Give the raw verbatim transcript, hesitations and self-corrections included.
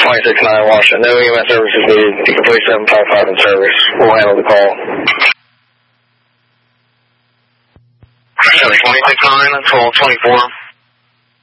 twenty-six nine Washington. No E M S services needed. You can place seven five five in service. We'll handle the call. twenty-six nine, twelve twenty-four.